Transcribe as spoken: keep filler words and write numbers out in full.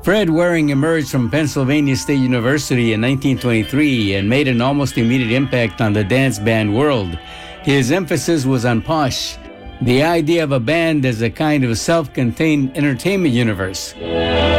Fred Waring emerged from Pennsylvania State University in nineteen twenty-three and made an almost immediate impact on the dance band world. His emphasis was on posh, the idea of a band as a kind of self-contained entertainment universe.